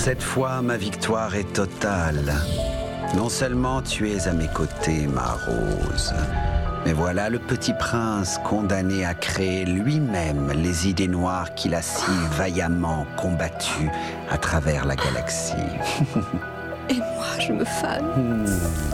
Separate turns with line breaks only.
Cette fois, ma victoire est totale. Non seulement tu es à mes côtés, ma rose, mais voilà le petit prince condamné à créer lui-même les idées noires qu'il a si vaillamment combattues à travers la galaxie.
Et moi, je me fane.